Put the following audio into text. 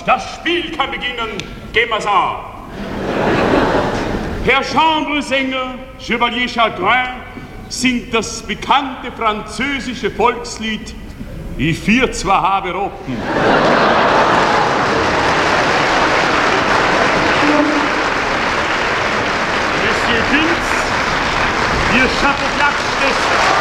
das Spiel kann beginnen. Gehen wir's an. Herr Chambresänger, Chevalier Chagrin, singt das bekannte französische Volkslied Ich vier zwar habe Rocken. Monsieur Vince, ihr Chapeau-Platz